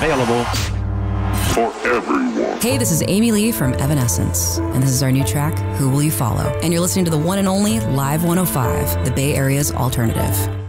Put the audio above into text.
available for everyone. Hey, this is Amy Lee from Evanescence, and this is our new track, Who Will You Follow? And you're listening to the one and only Live 105, the Bay Area's alternative.